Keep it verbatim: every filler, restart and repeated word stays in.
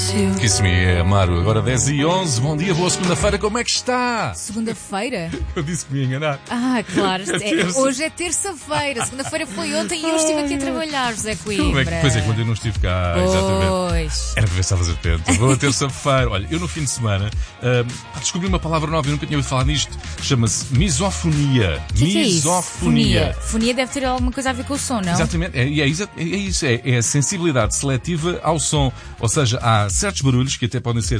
silêncio. Que isso me é, Amaro. Agora dez e onze. Bom dia, boa segunda-feira. Como é que está? Segunda-feira? Eu disse que me ia enganar. Ah, claro. É É, terça. hoje é terça-feira. Segunda-feira foi ontem e eu estive aqui a trabalhar, José Como é Coimbra. que, pois é, quando eu não estive cá, exatamente. Pois. Era para ver se estavas atento. Boa terça-feira. Olha, eu no fim de semana ah, descobri uma palavra nova, eu nunca tinha ouvido falar nisto. Chama-se misofonia. O que é que é isso? Misofonia. Fonia. Fonia deve ter alguma coisa a ver com o som, não? Exatamente, é, é, exa- é isso, é, é a sensibilidade seletiva ao som. Ou seja, há certos barulhos que até podem ser